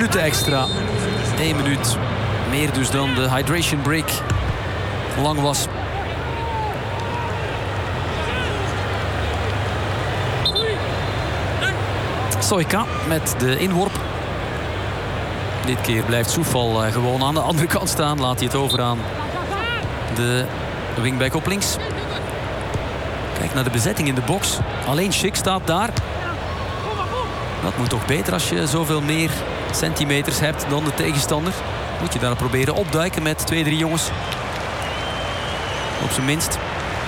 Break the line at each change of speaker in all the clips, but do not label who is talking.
minuten extra. 1 minuut meer dus dan de hydration break lang was. Soyka met de inworp. Dit keer blijft Soefal gewoon aan de andere kant staan. Laat hij het over aan de wingback op links. Kijk naar de bezetting in de box. Alleen Schick staat daar. Dat moet toch beter als je zoveel meer centimeters hebt dan de tegenstander. Moet je daar proberen opduiken met 2-3 jongens. Op zijn minst.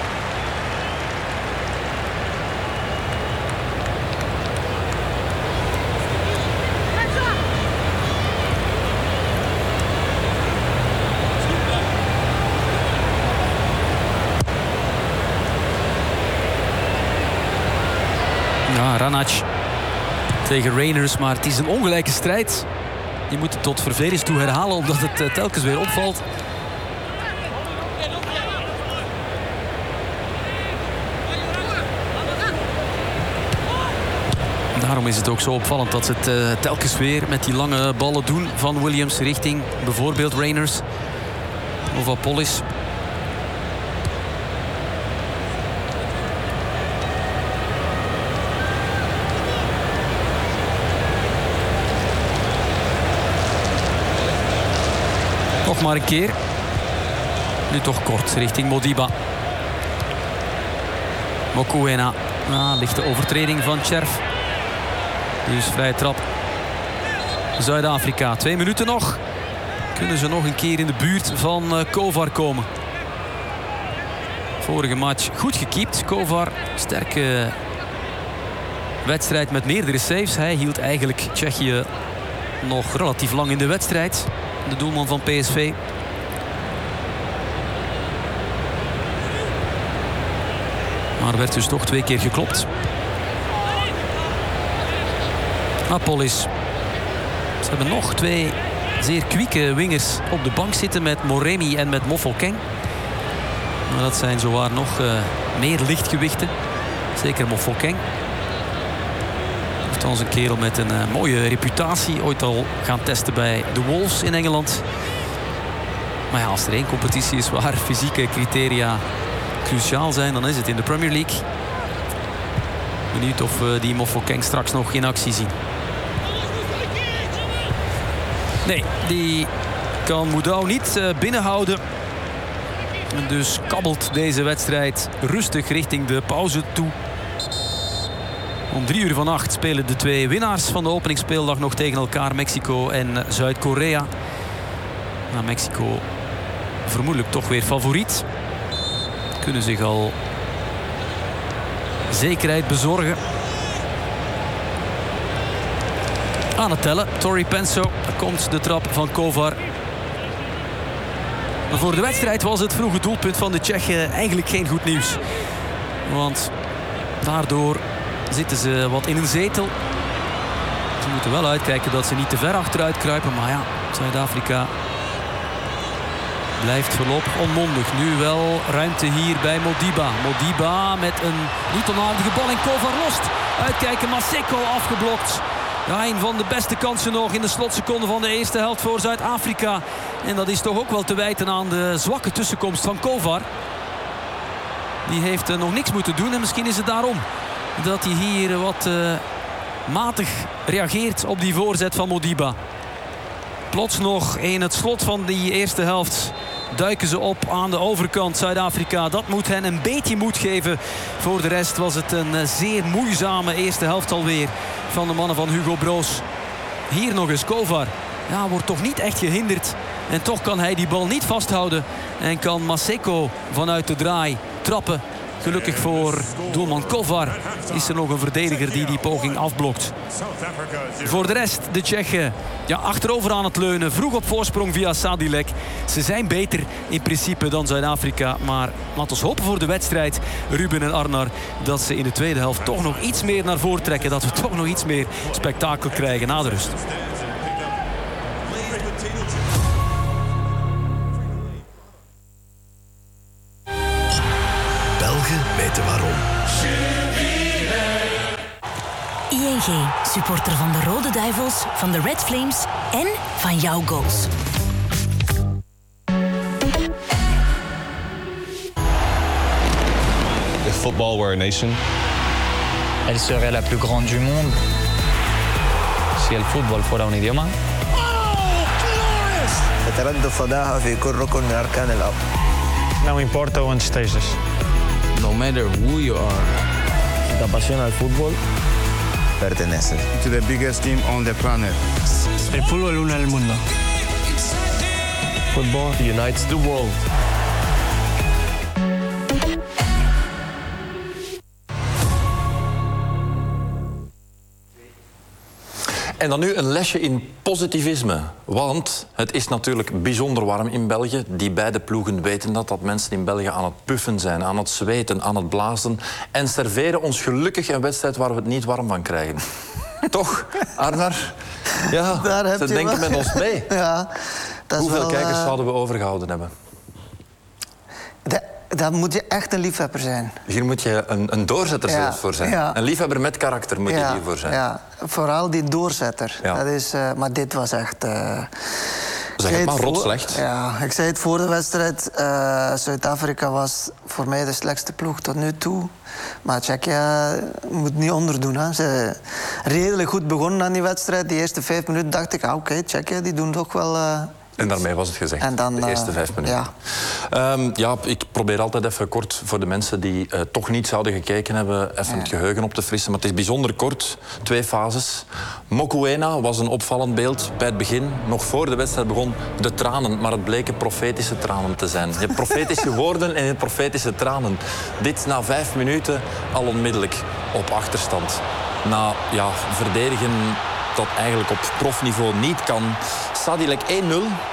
Ja, Ranac tegen Reiners, maar het is een ongelijke strijd. Je moet het tot vervelens toe herhalen, omdat het telkens weer opvalt. Daarom is het ook zo opvallend dat ze het telkens weer met die lange ballen doen van Williams richting bijvoorbeeld Reiners of Apollis. Nog maar een keer. Nu toch kort richting Modiba. Mokoena. Lichte overtreding van Cherf. Dus vrije trap. Zuid-Afrika. 2 minuten nog. Kunnen ze nog een keer in de buurt van Kovar komen. Vorige match goed gekiept. Kovar. Sterke wedstrijd met meerdere saves. Hij hield eigenlijk Tsjechië nog relatief lang in de wedstrijd. De doelman van PSV. Maar werd dus toch 2 keer geklopt. Apollis. Ze hebben nog 2 zeer kwieke wingers op de bank zitten met Moremi en met Mofokeng. Maar dat zijn zowaar nog meer lichtgewichten. Zeker Mofokeng. Althans een kerel met een mooie reputatie. Ooit al gaan testen bij de Wolves in Engeland. Maar ja, als er 1 competitie is waar fysieke criteria cruciaal zijn, dan is het in de Premier League. Benieuwd of we die Mofokeng straks nog in actie zien. Nee, die kan Moudou niet binnenhouden. En dus kabbelt deze wedstrijd rustig richting de pauze toe. Om 3:08 spelen de 2 winnaars van de openingsspeeldag nog tegen elkaar. Mexico en Zuid-Korea. Nou, Mexico vermoedelijk toch weer favoriet. Kunnen zich al zekerheid bezorgen. Aan het tellen. Tori Penso. Daar komt de trap van Kovar. Maar voor de wedstrijd was het vroege doelpunt van de Tsjechen eigenlijk geen goed nieuws. Want daardoor zitten ze wat in een zetel. Ze moeten wel uitkijken dat ze niet te ver achteruit kruipen. Maar ja, Zuid-Afrika blijft voorlopig onmondig. Nu wel ruimte hier bij Modiba. Modiba met een niet onaardige bal en Kovar lost. Uitkijken, Maseko afgeblokt. Ja, een van de beste kansen nog in de slotseconde van de eerste helft voor Zuid-Afrika. En dat is toch ook wel te wijten aan de zwakke tussenkomst van Kovar. Die heeft nog niks moeten doen en misschien is het daarom dat hij hier wat matig reageert op die voorzet van Modiba. Plots nog in het slot van die eerste helft duiken ze op aan de overkant. Zuid-Afrika, dat moet hen een beetje moed geven. Voor de rest was het een zeer moeizame eerste helft alweer van de mannen van Hugo Broos. Hier nog eens Kovar. Ja, wordt toch niet echt gehinderd. En toch kan hij die bal niet vasthouden. En kan Maseko vanuit de draai trappen. Gelukkig voor doelman Kovar is er nog een verdediger die poging afblokt. Voor de rest, de Tsjechen achterover aan het leunen. Vroeg op voorsprong via Sadilek. Ze zijn beter in principe dan Zuid-Afrika. Maar laten we hopen voor de wedstrijd, Ruben en Arnar, dat ze in de tweede helft toch nog iets meer naar voren trekken. Dat we toch nog iets meer spektakel krijgen na de rust.
Belgen weten waarom. ING, supporter van de Rode Duivels, van de Red Flames en van jouw goals.
If football were a nation,
elle serait la plus grande du monde.
Si el fútbol fuera un idioma,
يترادف فضاها في كل ركن من أركان الأرض.
Não importa onde estejas.
no matter who you are,
La pasión al fútbol pertenece
to the biggest team on the planet.
El fútbol une el mundo.
football unites the world.
En dan nu een lesje in positivisme. Want het is natuurlijk bijzonder warm in België. Die beide ploegen weten dat mensen in België aan het puffen zijn, aan het zweten, aan het blazen. En serveren ons gelukkig een wedstrijd waar we het niet warm van krijgen. Toch, Arnar? Ja, ze denken met ons mee.
Ja, dat
Hoeveel
wel,
kijkers zouden we overgehouden hebben?
Daar moet je echt een liefhebber zijn.
Hier moet je een doorzetter zelfs voor zijn.
Ja.
Een liefhebber met karakter moet je hiervoor zijn.
Ja, vooral die doorzetter.
Ja.
Dat is, maar dit was echt...
Zeg het maar, rot slecht.
Ja, ik zei het voor de wedstrijd. Zuid-Afrika was voor mij de slechtste ploeg tot nu toe. Maar Tsjechië moet niet onderdoen. Hè. Ze redelijk goed begonnen aan die wedstrijd. Die eerste 5 minuten dacht ik, oké, Tsjechië die doen toch wel...
En daarmee was het gezegd,
en dan,
de eerste 5 minuten.
Ja.
Ik probeer altijd even kort voor de mensen die toch niet zouden gekeken hebben, even het geheugen op te frissen. Maar het is bijzonder kort, 2 fases. Mokoena was een opvallend beeld bij het begin. Nog voor de wedstrijd begon, de tranen. Maar het bleken profetische tranen te zijn. Je hebt profetische woorden en je hebt profetische tranen. Dit na 5 minuten al onmiddellijk op achterstand. Na verdedigen dat eigenlijk op profniveau niet kan. Sadilek 1-0.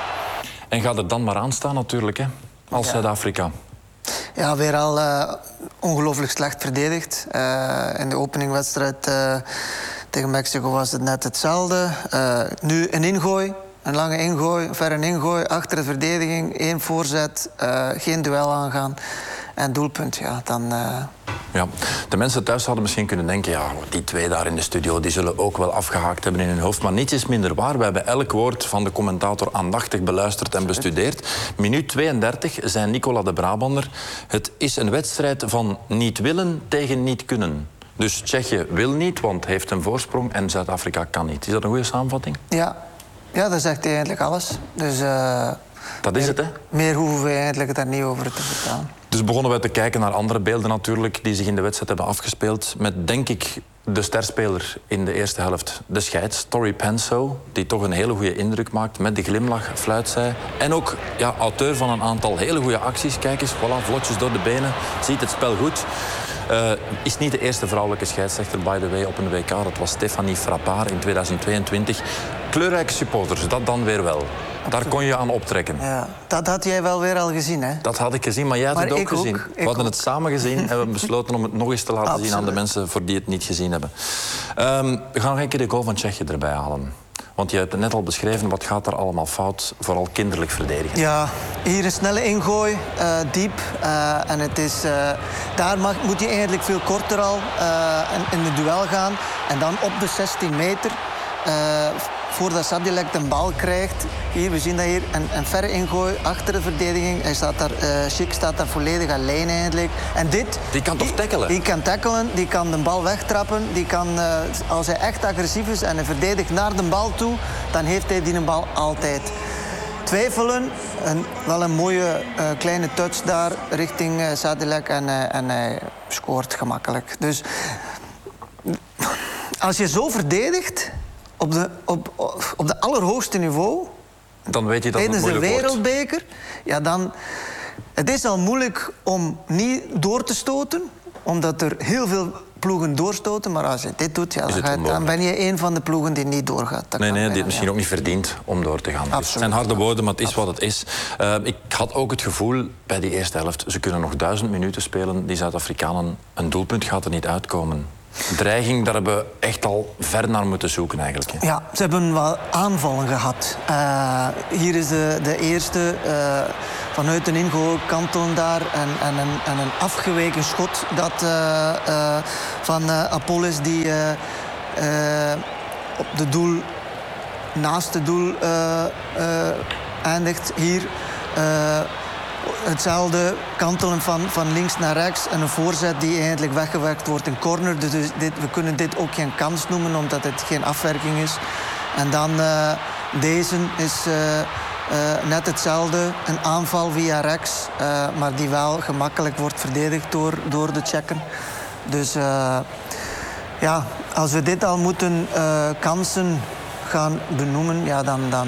En gaat het dan maar aan staan natuurlijk, hè, als Zuid-Afrika.
Ja, weer al ongelooflijk slecht verdedigd. In de openingwedstrijd tegen Mexico was het net hetzelfde. Nu een ingooi, een lange ingooi, een verre ingooi, achter de verdediging, 1 voorzet, geen duel aangaan. En doelpunt, ja, dan...
Ja, de mensen thuis hadden misschien kunnen denken, ja, die 2 daar in de studio, die zullen ook wel afgehaakt hebben in hun hoofd. Maar niets is minder waar. We hebben elk woord van de commentator aandachtig beluisterd en bestudeerd. Minuut 32 zei Nicola de Brabander: het is een wedstrijd van niet willen tegen niet kunnen. Dus Tsjechië wil niet, want heeft een voorsprong, en Zuid-Afrika kan niet. Is dat een goede samenvatting?
Ja, dat zegt hij eigenlijk alles. Dus,
dat is het, hè?
Meer hoeven we eigenlijk daar niet over te vertellen.
Dus begonnen we te kijken naar andere beelden natuurlijk die zich in de wedstrijd hebben afgespeeld. Met, denk ik, de sterspeler in de eerste helft, de scheids, Tori Penso, die toch een hele goede indruk maakt met de glimlach, fluit zij. En ook auteur van een aantal hele goede acties. Kijk eens, voilà, vlotjes door de benen, ziet het spel goed. Is niet de eerste vrouwelijke scheidsrechter, by the way, op een WK. Dat was Stéphanie Frappard in 2022. Kleurrijke supporters, dat dan weer wel. Daar kon je aan optrekken.
Ja, dat had jij wel weer al gezien, hè?
Dat had ik gezien, maar jij had het ook gezien. We hadden het samen gezien en we hebben besloten om het nog eens te laten zien aan de mensen voor die het niet gezien hebben. We gaan nog een keer de goal van Tsjechië erbij halen. Want je hebt het net al beschreven, wat gaat er allemaal fout, vooral kinderlijk verdedigen.
Ja, hier een snelle ingooi, diep. En het is, daar moet je eigenlijk veel korter al in het duel gaan. En dan op de 16 meter, voordat Sadilek de bal krijgt. Hier, we zien dat hier een verre ingooi achter de verdediging. Hij staat daar, Schick staat daar volledig alleen eigenlijk. En die
kan toch tackelen?
Die kan tackelen, die kan de bal wegtrappen. Die kan, als hij echt agressief is en hij verdedigt naar de bal toe, dan heeft hij die bal altijd. Twijfelen, wel een mooie kleine touch daar richting Sadilek en hij scoort gemakkelijk. Dus als je zo verdedigt op de allerhoogste niveau,
dan weet je dat het
tijdens de
moeilijk wordt.
wereldbeker, ja, dan... Het is al moeilijk om niet door te stoten, omdat er heel veel ploegen doorstoten. Maar als je dit doet, ja, dan ben je een van de ploegen die niet doorgaat.
Nee, die het misschien ook niet verdient om door te gaan. Dus het zijn harde woorden, maar het is wat het is. Ik had ook het gevoel bij die eerste helft, ze kunnen nog 1000 minuten spelen. Die Zuid-Afrikanen, een doelpunt gaat er niet uitkomen. Dreiging, daar hebben we echt al ver naar moeten zoeken eigenlijk. Hè.
Ja, ze hebben wel aanvallen gehad. Hier is de eerste vanuit een ingooi kantelen daar en een afgeweken schot dat, van Apollos die op de doel, naast het doel eindigt hier. Hetzelfde kantelen van links naar rechts en een voorzet die eigenlijk weggewerkt wordt in corner. Dus we kunnen dit ook geen kans noemen omdat het geen afwerking is. En dan deze is net hetzelfde, een aanval via rechts, maar die wel gemakkelijk wordt verdedigd door de Tsjechen. Dus ja, als we dit al moeten kansen gaan benoemen, ja,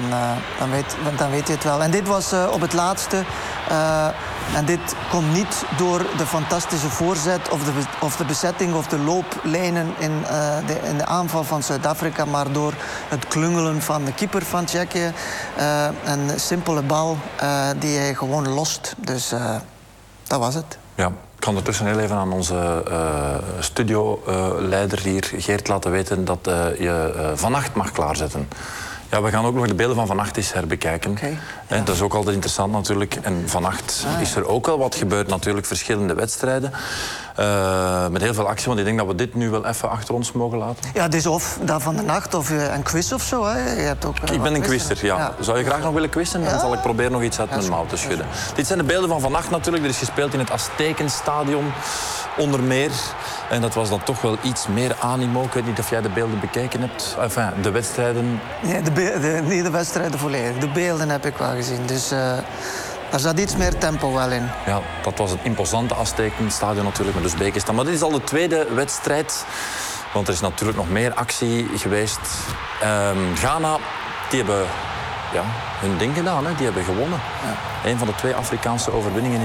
dan weet je het wel. En dit was op het laatste. En dit komt niet door de fantastische voorzet of de bezetting of de looplijnen in de aanval van Zuid-Afrika, maar door het klungelen van de keeper van Tsjechië. Een simpele bal die hij gewoon lost. Dus dat was het.
Ja. Ik kan ondertussen heel even aan onze studioleider hier, Geert, laten weten dat je vannacht mag klaarzetten. Ja, we gaan ook nog de beelden van vannacht eens herbekijken.
Okay, ja.
Dat is ook altijd interessant natuurlijk. En vannacht is er ook wel wat gebeurd, natuurlijk verschillende wedstrijden. Met heel veel actie, want ik denk dat we dit nu wel even achter ons mogen laten.
Ja, het is of dat van de nacht of een quiz of zo. Hè. Je hebt ook,
ik ben een quizzer, ja. Zou je graag nog willen quizzen? Dan zal ik proberen nog iets uit mijn mouw te schudden. Dit zijn de beelden van vannacht natuurlijk. Er is gespeeld in het Aztekenstadion, onder meer. En dat was dan toch wel iets meer animo. Ik weet niet of jij de beelden bekeken hebt. Enfin, de wedstrijden.
Nee, niet de wedstrijden volledig. De beelden heb ik wel gezien. Dus daar zat iets meer tempo wel in.
Ja, dat was het imposante Aztekenstadion natuurlijk met Oezbekistan. Maar dit is al de tweede wedstrijd. Want er is natuurlijk nog meer actie geweest. Ghana, die hebben hun ding gedaan. Hè. Die hebben gewonnen. Ja. Een van de 2 Afrikaanse overwinningen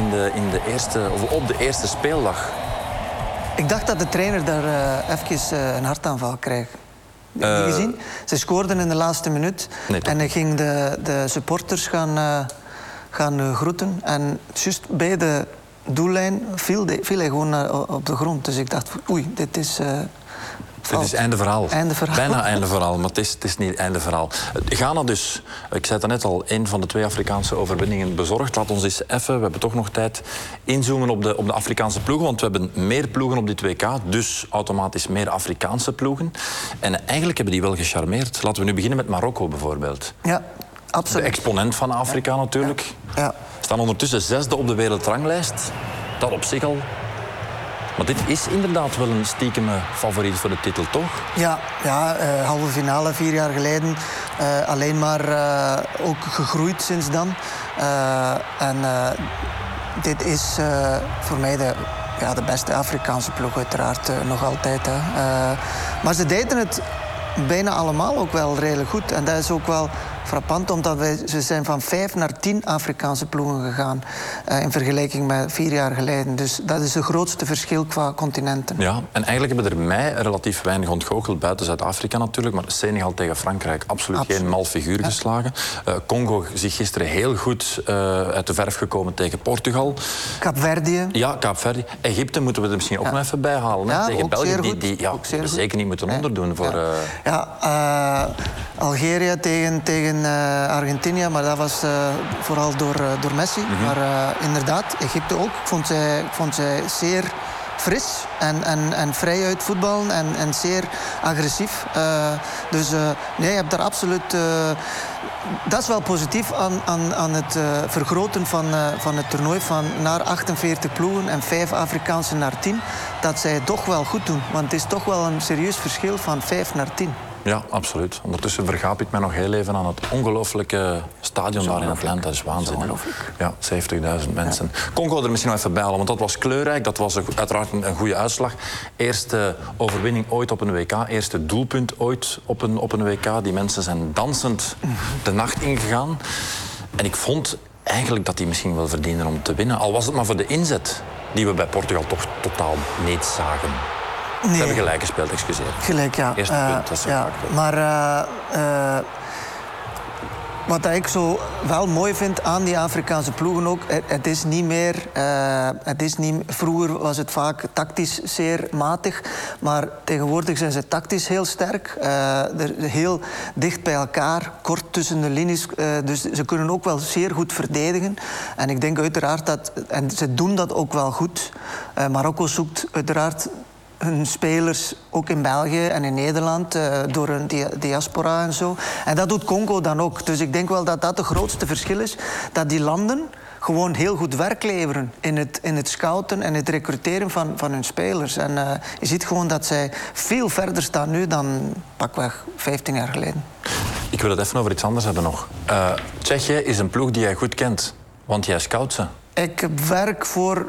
op de eerste speeldag.
Ik dacht dat de trainer daar even een hartaanval kreeg. Heb je gezien? Ze scoorden in de laatste minuut.
Nee,
en hij ging de supporters gaan groeten. En juist bij de doellijn viel hij gewoon op de grond. Dus ik dacht, oei, dit is...
Het is einde verhaal.
Einde verhaal.
Bijna einde verhaal, maar het is niet einde verhaal. Ghana dus, ik zei het net al, een van de 2 Afrikaanse overwinningen bezorgd. Laat ons eens even, we hebben toch nog tijd, inzoomen op de Afrikaanse ploegen. Want we hebben meer ploegen op die 2K, dus automatisch meer Afrikaanse ploegen. En eigenlijk hebben die wel gecharmeerd. Laten we nu beginnen met Marokko bijvoorbeeld.
Ja, absoluut.
De exponent van Afrika natuurlijk.
Ja.
Staan ondertussen 6e op de wereldranglijst. Dat op zich al. Maar dit is inderdaad wel een stiekeme favoriet voor de titel, toch?
Ja, halve finale 4 jaar geleden. Alleen maar ook gegroeid sinds dan. Dit is voor mij de beste Afrikaanse ploeg uiteraard nog altijd. Hè. Maar ze deden het bijna allemaal ook wel redelijk goed. En dat is ook wel frappant, omdat ze zijn van 5 naar 10 Afrikaanse ploegen gegaan in vergelijking met 4 jaar geleden. Dus dat is het grootste verschil qua continenten.
Ja, en eigenlijk hebben er mij relatief weinig ontgoocheld, buiten Zuid-Afrika natuurlijk, maar Senegal tegen Frankrijk absoluut geen mal figuur geslagen. Congo zich gisteren heel goed uit de verf gekomen tegen Portugal.
Kaapverdië.
Ja, Kaapverdië. Egypte moeten we er misschien ook nog even bij halen.
Ja,
tegen België, die
zeer
zeker niet moeten onderdoen. Voor,
Algerië tegen Argentinië, maar dat was vooral door Messi. Maar inderdaad, Egypte ook. Ik vond zij zeer fris en vrij uit voetballen en zeer agressief. Dus nee, je hebt daar absoluut... dat is wel positief aan het vergroten van het toernooi van naar 48 ploegen en 5 Afrikaanse naar 10. Dat zij het toch wel goed doen. Want het is toch wel een serieus verschil van 5 naar 10.
Ja, absoluut. Ondertussen vergaap ik mij nog heel even aan het ongelooflijke stadion daar in Atlanta. Dat is waanzin. Ja, 70.000 mensen. Ja. Congo er misschien nog even bij halen, want dat was kleurrijk. Dat was uiteraard een goede uitslag. Eerste overwinning ooit op een WK. Eerste doelpunt ooit op een WK. Die mensen zijn dansend de nacht ingegaan. En ik vond eigenlijk dat die misschien wel verdienen om te winnen. Al was het maar voor de inzet die we bij Portugal toch totaal niet zagen. Nee. Ze hebben gelijk gespeeld, excuseer.
Gelijk, ja.
Eerste punt, dat is
maar wat ik zo wel mooi vind aan die Afrikaanse ploegen ook, het is niet meer... vroeger was het vaak tactisch zeer matig, maar tegenwoordig zijn ze tactisch heel sterk. Heel dicht bij elkaar, kort tussen de linies. Dus ze kunnen ook wel zeer goed verdedigen. En ik denk uiteraard dat... En ze doen dat ook wel goed. Marokko zoekt uiteraard hun spelers, ook in België en in Nederland, door een diaspora en zo. En dat doet Congo dan ook. Dus ik denk wel dat dat het grootste verschil is. Dat die landen gewoon heel goed werk leveren in het scouten en het recruteren van hun spelers. En je ziet gewoon dat zij veel verder staan nu dan pakweg 15 jaar geleden.
Ik wil het even over iets anders hebben nog. Tsjechië is een ploeg die jij goed kent, want jij scout ze.
Ik werk voor...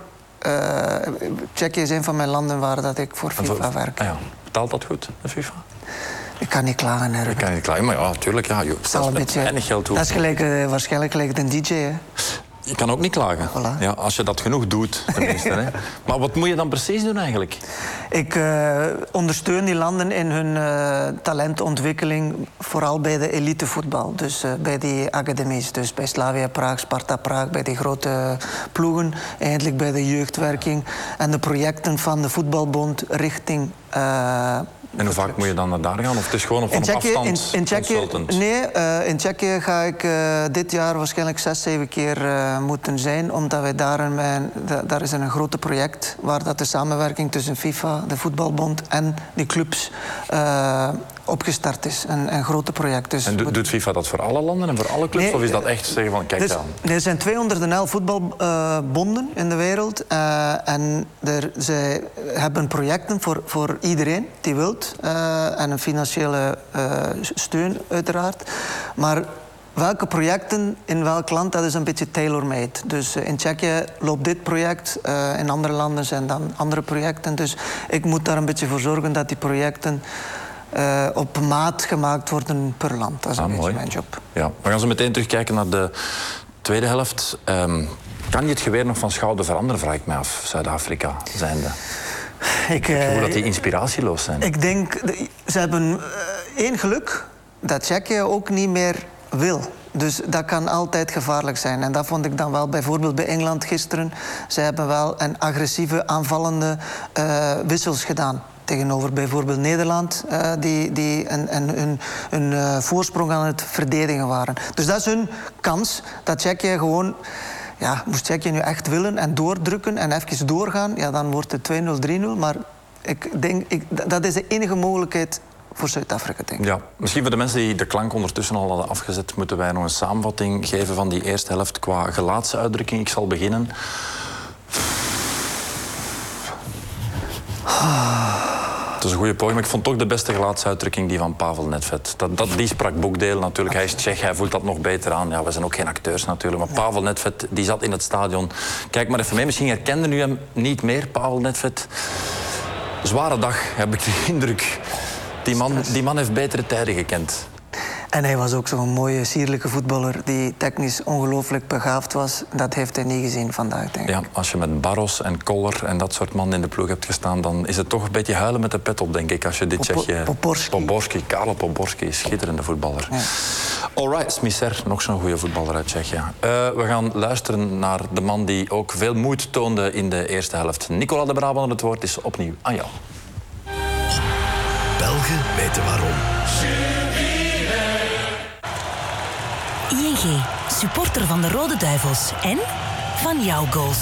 Tsjechië is een van mijn landen waar dat ik voor FIFA werk.
Ah ja. Betaalt dat goed, de FIFA?
Ik kan niet klagen, hè.
Ik kan niet klagen, maar ja, tuurlijk. Ja, dat is met weinig geld.
Dat is gelijk, waarschijnlijk gelijk een DJ, hè.
Je kan ook niet klagen.
Voilà.
Ja, als je dat genoeg doet, tenminste. Hè. Maar wat moet je dan precies doen eigenlijk?
Ik ondersteun die landen in hun talentontwikkeling, vooral bij de elitevoetbal. Dus bij die academies, dus bij Slavia Praag, Sparta Praag, bij die grote ploegen. Eigenlijk bij de jeugdwerking en de projecten van de voetbalbond richting...
En hoe vaak moet je dan naar daar gaan? Of het is gewoon op afstand consultant?
Nee, in Tsjechië ga ik dit jaar waarschijnlijk 6-7 keer moeten zijn. Omdat wij daar is een grote project waar dat de samenwerking tussen FIFA, de voetbalbond en die clubs opgestart is. Een grote project. Dus
en doet FIFA dat voor alle landen en voor alle clubs? Nee, of is dat echt zeggen van, kijk dan?
Er zijn 211 voetbalbonden in de wereld. En zij hebben projecten voor iedereen die wilt. En een financiële steun uiteraard. Maar welke projecten in welk land, dat is een beetje tailor-made. Dus in Tsjechië loopt dit project. In andere landen zijn dan andere projecten. Dus ik moet daar een beetje voor zorgen dat die projecten... op maat gemaakt worden per land. Dat is een beetje mijn job.
Ja, we gaan zo meteen terugkijken naar de tweede helft. Kan je het geweer nog van schouder veranderen, vraag ik mij af, Zuid-Afrika zijnde? Ik voel dat die inspiratieloos zijn.
Ik denk, ze hebben één geluk, dat Tsjechië ook niet meer wil. Dus dat kan altijd gevaarlijk zijn. En dat vond ik dan wel bijvoorbeeld bij Engeland gisteren. Ze hebben wel een agressieve, aanvallende wissels gedaan. Tegenover bijvoorbeeld Nederland, die een voorsprong aan het verdedigen waren. Dus dat is hun kans, dat Tsjechië gewoon... Ja, moest Tsjechië nu echt willen en doordrukken en even doorgaan... ja, dan wordt het 2-0, 3-0. Maar ik denk, dat is de enige mogelijkheid voor Zuid-Afrika, denk ik.
Ja, misschien voor de mensen die de klank ondertussen al hadden afgezet... moeten wij nog een samenvatting geven van die eerste helft qua gelaatsuitdrukking. Ik zal beginnen... Dat is een goede poging, maar ik vond toch de beste gelaatsuitdrukking die van Pavel Nedved. Die sprak boekdeel natuurlijk. Hij is Tsjech, hij voelt dat nog beter aan. Ja, we zijn ook geen acteurs natuurlijk, maar Pavel Nedved die zat in het stadion. Kijk maar even mee, misschien herkende u hem niet meer, Pavel Nedved. Zware dag, heb ik de indruk. Die man heeft betere tijden gekend.
En hij was ook zo'n mooie, sierlijke voetballer die technisch ongelooflijk begaafd was. Dat heeft hij niet gezien vandaag, denk ik.
Ja, als je met Barros en Koller en dat soort mannen in de ploeg hebt gestaan... dan is het toch een beetje huilen met de pet op, denk ik, als je dit Tsjechië...
Poborski.
Karel Poborski, schitterende voetballer. Ja. Alright, Smisser, nog zo'n goede voetballer uit Tsjechië. We gaan luisteren naar de man die ook veel moed toonde in de eerste helft. Nicolas de Brabander, het woord is opnieuw aan jou.
Belgen weten waarom.
ING, supporter van de Rode Duivels en van jouw goals.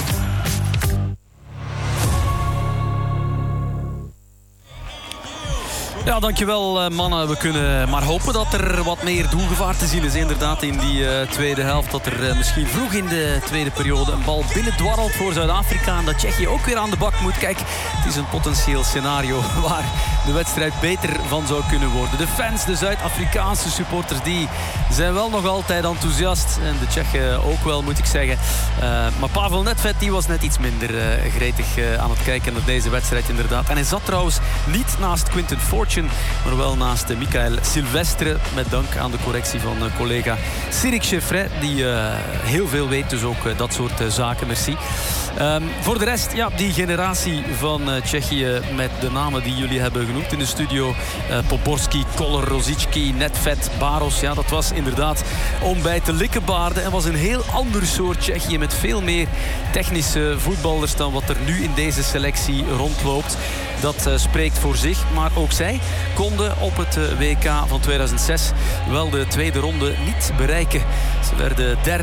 Ja, dankjewel mannen. We kunnen maar hopen dat er wat meer doelgevaar te zien is. Inderdaad in die tweede helft. Dat er misschien vroeg in de tweede periode een bal binnendwarrelt voor Zuid-Afrika. En dat Tsjechië ook weer aan de bak moet. Kijk, het is een potentieel scenario waar de wedstrijd beter van zou kunnen worden. De fans, de Zuid-Afrikaanse supporters, die zijn wel nog altijd enthousiast. En de Tsjechen ook wel, moet ik zeggen. Maar Pavel Nedved, die was net iets minder gretig aan het kijken naar deze wedstrijd inderdaad. En hij zat trouwens niet naast Quinton Fortune, maar wel naast Michael Silvestre, met dank aan de correctie van collega Ciric Cheffret, die heel veel weet, dus ook dat soort zaken. Merci. Voor de rest, ja, die generatie van Tsjechië met de namen die jullie hebben genoemd in de studio. Poborski, Koller, Rosicki, Nedved, Barros. Ja, dat was inderdaad om bij te likken baarden. En was een heel ander soort Tsjechië met veel meer technische voetballers dan wat er nu in deze selectie rondloopt. Dat spreekt voor zich, maar ook zij konden op het WK van 2006 wel de tweede ronde niet bereiken. Ze werden derde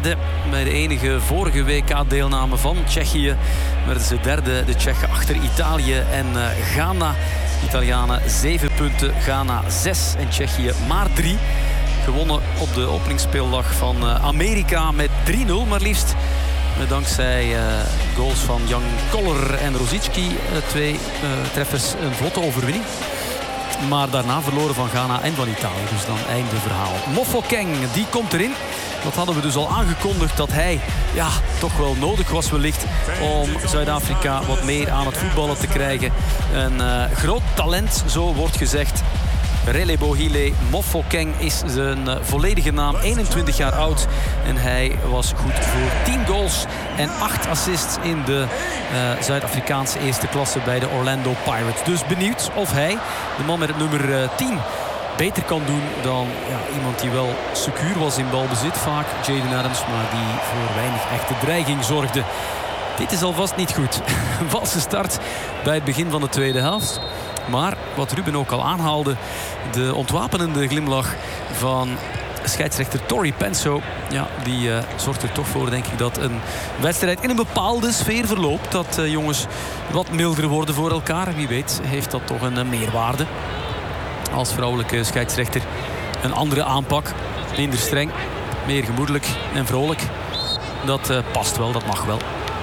Bij de enige vorige WK-deelname van Tsjechië werden ze derde, de Tsjechen achter Italië en Ghana. Italianen 7 punten, Ghana 6 en Tsjechië maar 3. Gewonnen op de openingsspeeldag van Amerika met 3-0 maar liefst. Dankzij goals van Jan Koller en Rosicki. 2 treffers, een vlotte overwinning. Maar daarna verloren van Ghana en van Italië. Dus dan einde verhaal. Mofokeng, die komt erin. Dat hadden we dus al aangekondigd dat hij toch wel nodig was wellicht om Zuid-Afrika wat meer aan het voetballen te krijgen. Een groot talent, zo wordt gezegd. Relebohile Mofokeng is zijn volledige naam, 21 jaar oud. En hij was goed voor 10 goals en 8 assists in de Zuid-Afrikaanse eerste klasse bij de Orlando Pirates. Dus benieuwd of hij, de man met het nummer 10, beter kan doen dan iemand die wel secuur was in balbezit vaak, Jaden Adams, maar die voor weinig echte dreiging zorgde. Dit is alvast niet goed. Een valse start bij het begin van de tweede helft. Maar wat Ruben ook al aanhaalde, de ontwapenende glimlach van scheidsrechter Tory Penso, die zorgt er toch voor, denk ik, dat een wedstrijd in een bepaalde sfeer verloopt. Dat jongens wat milder worden voor elkaar. Wie weet heeft dat toch een meerwaarde. Als vrouwelijke scheidsrechter een andere aanpak, minder streng, meer gemoedelijk en vrolijk. Dat past wel, dat mag wel.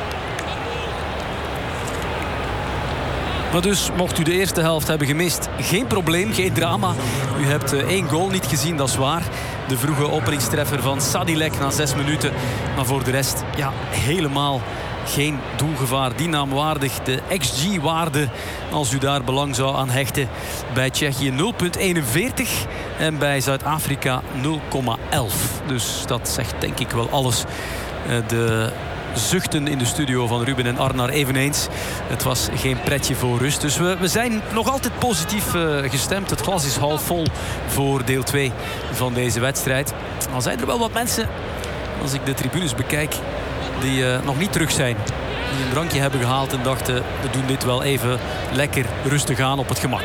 Maar dus, mocht u de eerste helft hebben gemist, geen probleem, geen drama. U hebt 1 goal niet gezien, dat is waar. De vroege openingstreffer van Sadilek na 6 minuten. Maar voor de rest, helemaal geen doelgevaar. Die naamwaardig, de XG-waarde, als u daar belang zou aan hechten. Bij Tsjechië 0,41 en bij Zuid-Afrika 0,11. Dus dat zegt denk ik wel alles. De zuchten in de studio van Ruben en Arnar eveneens. Het was geen pretje voor rust. Dus we zijn nog altijd positief gestemd. Het glas is half vol voor deel 2 van deze wedstrijd. Al zijn er wel wat mensen, als ik de tribunes bekijk, die nog niet terug zijn. Die een drankje hebben gehaald en dachten, we doen dit wel even lekker rustig aan op het gemak.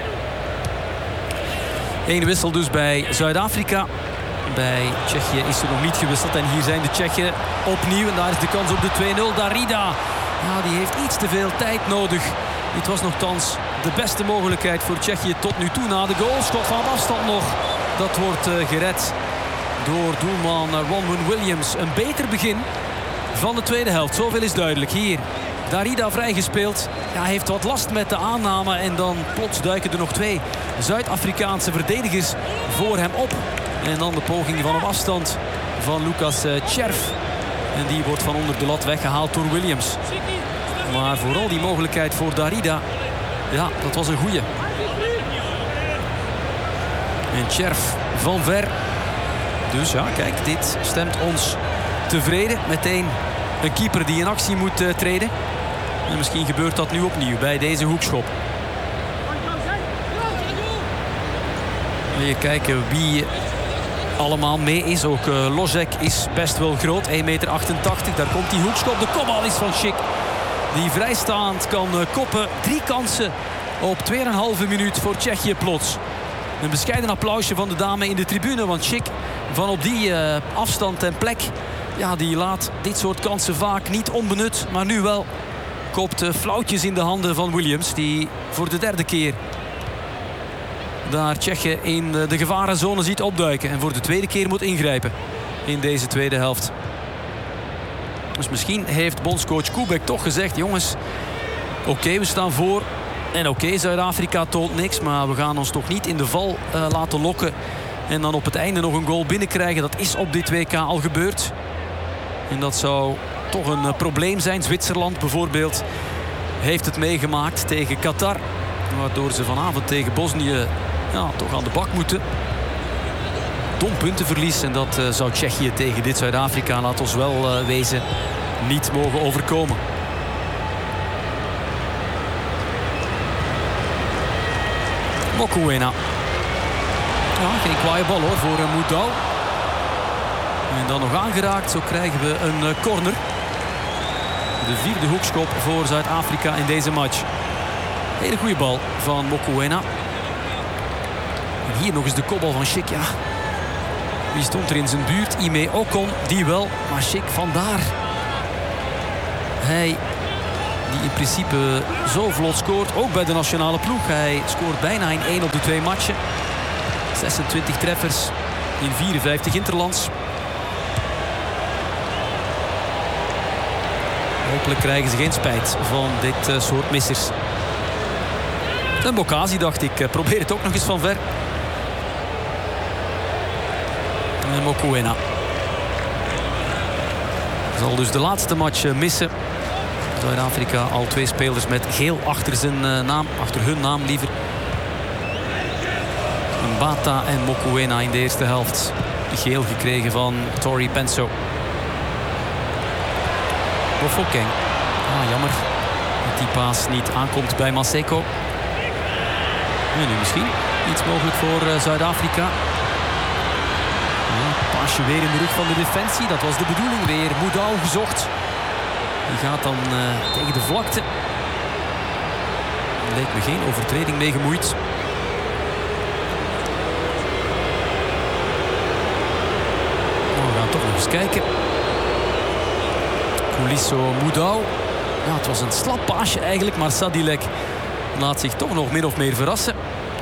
1 wissel dus bij Zuid-Afrika. Bij Tsjechië is er nog niet gewisseld. En hier zijn de Tsjechen opnieuw. En daar is de kans op de 2-0. Darida. Die heeft iets te veel tijd nodig. Dit was nogthans de beste mogelijkheid voor Tsjechië tot nu toe. Na de goal. Schot van afstand nog. Dat wordt gered door doelman Ronwen Williams. Een beter begin van de tweede helft. Zoveel is duidelijk. Hier Darida vrijgespeeld. Hij heeft wat last met de aanname. En dan plots duiken er nog 2 Zuid-Afrikaanse verdedigers voor hem op. En dan de poging van op afstand van Lucas Tjerf. En die wordt van onder de lat weggehaald door Williams. Maar vooral die mogelijkheid voor Darida. Dat was een goeie. En Tjerf van ver. Dus kijk, dit stemt ons tevreden. Meteen een keeper die in actie moet treden. En misschien gebeurt dat nu opnieuw bij deze hoekschop. Even kijken wie allemaal mee is. Ook Lozek is best wel groot. 1,88 meter. Daar komt die hoekschop. De kopbal is van Schick. Die vrijstaand kan koppen. 3 kansen op 2,5 minuut voor Tsjechië plots. Een bescheiden applausje van de dame in de tribune. Want Schick van op die afstand en plek, die laat dit soort kansen vaak niet onbenut. Maar nu wel. Koopt flauwtjes in de handen van Williams. Die voor de 3e keer daar Tsjechië in de gevarenzone ziet opduiken. En voor de 2e keer moet ingrijpen in deze tweede helft. Dus misschien heeft bondscoach Kubek toch gezegd, jongens, oké, we staan voor. En oké, Zuid-Afrika toont niks. Maar we gaan ons toch niet in de val laten lokken. En dan op het einde nog een goal binnenkrijgen. Dat is op dit WK al gebeurd. En dat zou toch een probleem zijn. Zwitserland bijvoorbeeld heeft het meegemaakt tegen Qatar. Waardoor ze vanavond tegen Bosnië toch aan de bak moeten. Dom puntenverlies. En dat zou Tsjechië tegen dit Zuid-Afrika, laat ons wel wezen, niet mogen overkomen. Mokoena. Geen kwaaie bal hoor voor Moudou. En dan nog aangeraakt. Zo krijgen we een corner. De 4e hoekschop voor Zuid-Afrika in deze match. Hele goede bal van Mokoena. En hier nog eens de kopbal van Schick. Wie stond er in zijn buurt? Ime Ocon, die wel. Maar Schick vandaar. Hij die in principe zo vlot scoort. Ook bij de nationale ploeg. Hij scoort bijna in 1 op de 2 matchen. 26 treffers in 54 interlands. Hopelijk krijgen ze geen spijt van dit soort missers. En Bocasi dacht ik, probeer het ook nog eens van ver. En Mokoena zal dus de laatste match missen. Zuid-Afrika al 2 spelers met geel achter zijn naam, achter hun naam liever. Mbata en Mokoena in de eerste helft. Geel gekregen van Tori Penso. Bofokeng. Jammer dat die paas niet aankomt bij Maseko. En nu misschien iets mogelijk voor Zuid-Afrika. Paasje weer in de rug van de defensie. Dat was de bedoeling. Weer Moedau gezocht. Die gaat dan tegen de vlakte. Er leek me geen overtreding mee gemoeid. We gaan toch nog eens kijken. Koulisso, Moedau. Ja, het was een slap paasje eigenlijk, maar Sadilek laat zich toch nog min of meer verrassen.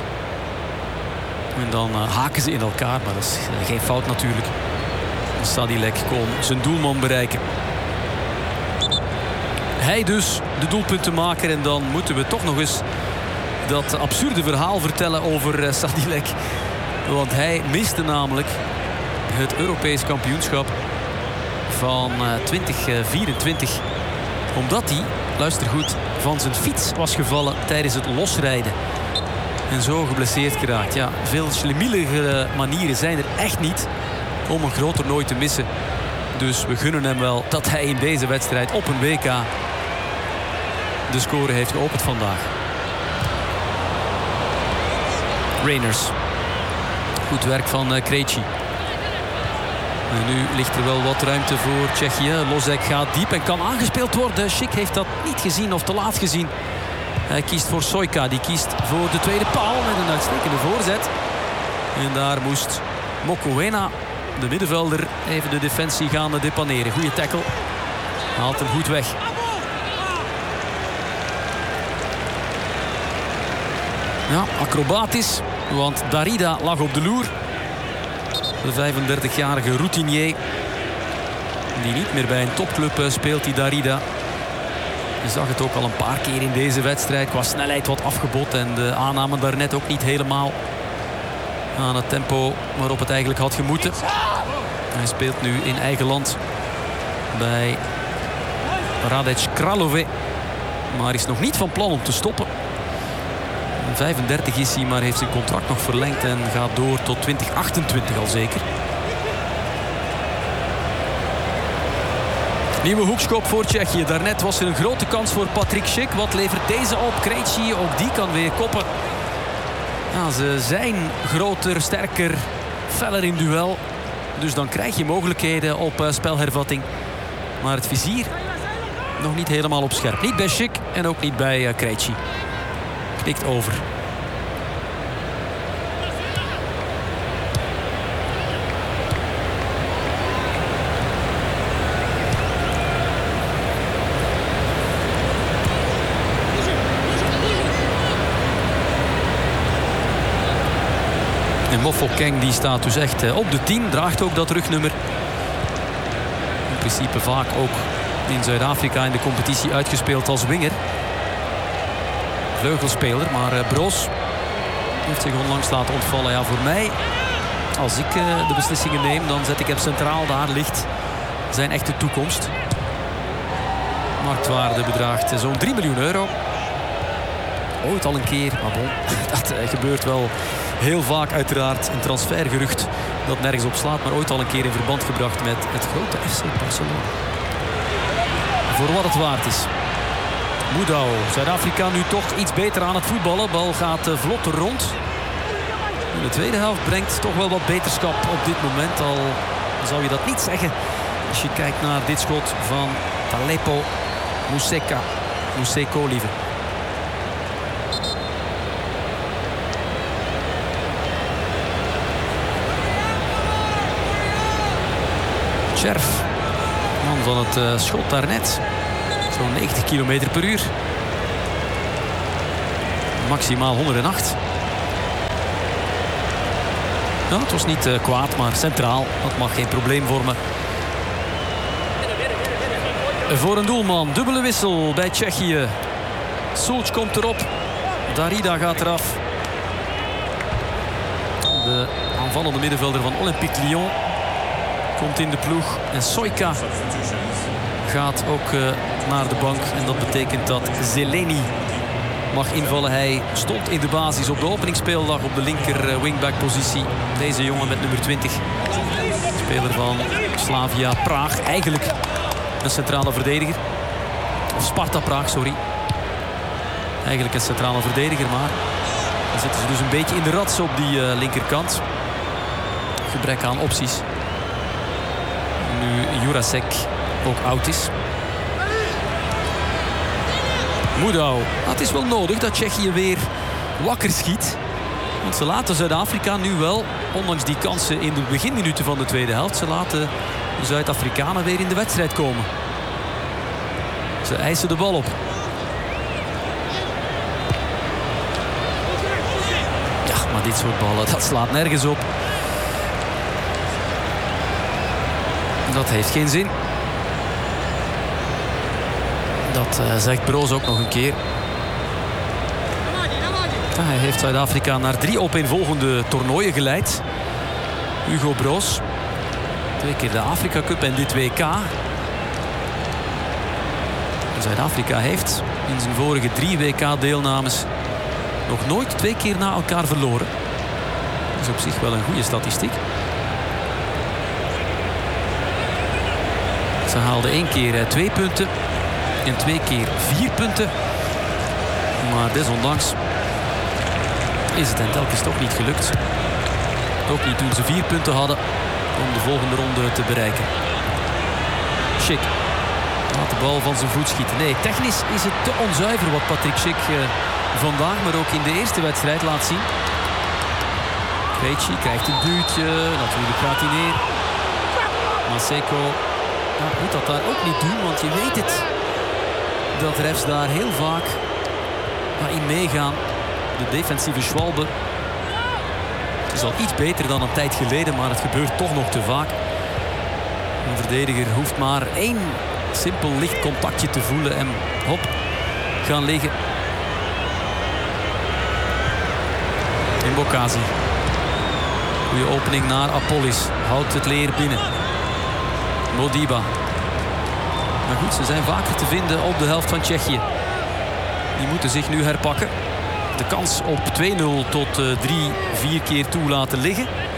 En dan haken ze in elkaar, maar dat is geen fout natuurlijk. Sadilek kon zijn doelman bereiken. Hij dus de doelpuntenmaker en dan moeten we toch nog eens dat absurde verhaal vertellen over Sadilek. Want hij miste namelijk het Europees kampioenschap van 2024. Omdat hij, luister goed, van zijn fiets was gevallen tijdens het losrijden. En zo geblesseerd geraakt. Ja, veel slimielige manieren zijn er echt niet om een groot toernooi te missen. Dus we gunnen hem wel dat hij in deze wedstrijd op een WK de score heeft geopend vandaag. Reiners. Goed werk van Krejci. En nu ligt er wel wat ruimte voor Tsjechië. Losek gaat diep en kan aangespeeld worden. Schick heeft dat niet gezien of te laat gezien. Hij kiest voor Soyka. Die kiest voor de tweede paal met een uitstekende voorzet. En daar moest Mokoena, de middenvelder, even de defensie gaan depaneren. Goeie tackle. Haalt hem goed weg. Ja, acrobatisch. Want Darida lag op de loer. De 35-jarige routinier. Die niet meer bij een topclub speelt, die Darida. Je zag het ook al een paar keer in deze wedstrijd. Qua snelheid wat afgebot. En de aanname daarnet ook niet helemaal aan het tempo waarop het eigenlijk had gemoeten. Hij speelt nu in eigen land bij Radec Kralove. Maar is nog niet van plan om te stoppen. 35 is hij, maar heeft zijn contract nog verlengd en gaat door tot 2028 al zeker. Nieuwe hoekschop voor Tsjechië. Daarnet was er een grote kans voor Patrick Schick. Wat levert deze op? Krejci, ook die kan weer koppen. Ja, ze zijn groter, sterker, feller in duel. Dus dan krijg je mogelijkheden op spelhervatting. Maar het vizier nog niet helemaal op scherp. Niet bij Schick en ook niet bij Krejci. Knikt over. En Mofokeng die staat dus echt op de 10. Draagt ook dat rugnummer. In principe vaak ook in Zuid-Afrika in de competitie uitgespeeld als winger. Vleugelspeler, maar Broos heeft zich onlangs laten ontvallen. Ja, voor mij, als ik de beslissingen neem, dan zet ik hem centraal. Daar ligt zijn echte toekomst. Marktwaarde bedraagt zo'n 3 miljoen euro. Ooit al een keer, maar bon, dat gebeurt wel heel vaak uiteraard. Een transfergerucht dat nergens op slaat, maar ooit al een keer in verband gebracht met het grote FC Barcelona. Voor wat het waard is. Moedau, Zuid-Afrika nu toch iets beter aan het voetballen. Bal gaat vlot rond. In de tweede helft brengt toch wel wat beterschap op dit moment. Al zou je dat niet zeggen als je kijkt naar dit schot van Talepo Museko liever. Cherf, man van het schot daarnet. Zo'n 90 km per uur. Maximaal 108. Ja, het was niet kwaad, maar centraal. Dat mag geen probleem vormen. Voor een doelman, dubbele wissel bij Tsjechië. Sulc komt erop. Darida gaat eraf. De aanvallende middenvelder van Olympique Lyon komt in de ploeg. En Sojka gaat ook naar de bank. En dat betekent dat Zeleny mag invallen. Hij stond in de basis op de openingsspeeldag op de linker wingback-positie. Deze jongen met nummer 20. Speler van Slavia Praag. Eigenlijk een centrale verdediger. Of Sparta Praag, sorry. Eigenlijk een centrale verdediger, maar dan zitten ze dus een beetje in de rats op die linkerkant. Gebrek aan opties. Nu Jurasek ook oud is. Moedau. Het is wel nodig dat Tsjechië weer wakker schiet. Want ze laten Zuid-Afrika nu wel, ondanks die kansen in de beginminuten van de tweede helft, ze laten de Zuid-Afrikanen weer in de wedstrijd komen. Ze eisen de bal op. Ja, maar dit soort ballen, dat slaat nergens op. Dat heeft geen zin. Dat zegt Broos ook nog een keer. Ja, hij heeft Zuid-Afrika naar 3 opeenvolgende toernooien geleid. Hugo Broos. 2 keer de Afrika Cup en dit WK. Zuid-Afrika heeft in zijn vorige 3 WK-deelnames nog nooit 2 keer na elkaar verloren. Dat is op zich wel een goede statistiek. Ze haalden 1 keer 2 punten en 2 keer 4 punten. Maar desondanks is het hen telkens toch niet gelukt. Ook niet toen ze 4 punten hadden om de volgende ronde te bereiken. Schick laat de bal van zijn voet schieten. Nee, technisch is het te onzuiver wat Patrick Schick vandaag, maar ook in de eerste wedstrijd laat zien. Krejci krijgt een duwtje. Natuurlijk gaat hij neer. Maseko moet dat daar ook niet doen, want je weet het. Dat refs daar heel vaak in meegaan. De defensieve Schwalbe. Het is al iets beter dan een tijd geleden, maar het gebeurt toch nog te vaak. Een verdediger hoeft maar 1 simpel licht contactje te voelen en hop, gaan liggen. Mbokazi. Goeie opening naar Apollis. Houdt het leer binnen. Modiba. Maar goed, ze zijn vaker te vinden op de helft van Tsjechië. Die moeten zich nu herpakken. De kans op 2-0 tot 3-4 keer toe laten liggen.